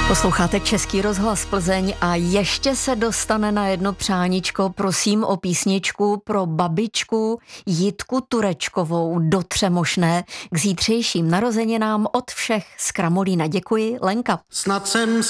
Posloucháte Český rozhlas Plzeň a ještě se dostane na jedno přáníčko. Prosím o písničku pro babičku Jitku Turečkovou do Třemošné k zítřejším narozeninám od všech z Kramolína. Děkuji, Lenka. Snad jsem